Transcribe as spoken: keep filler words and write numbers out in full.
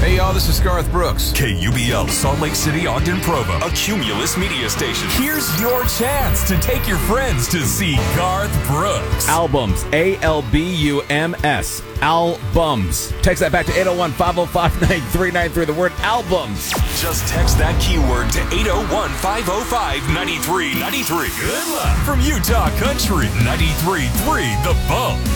Hey y'all, this is Garth Brooks. K U B L, Salt Lake City, Ogden, Provo, a Cumulus media station. Here's your chance to take your friends to see Garth Brooks. Albums, A L B U M S, albums. Text that back to eight oh one, five oh five, nine three nine three, the word albums. Just text that keyword to eight oh one, five oh five, nine three nine three. Good luck from Utah Country ninety-three point three The Bump.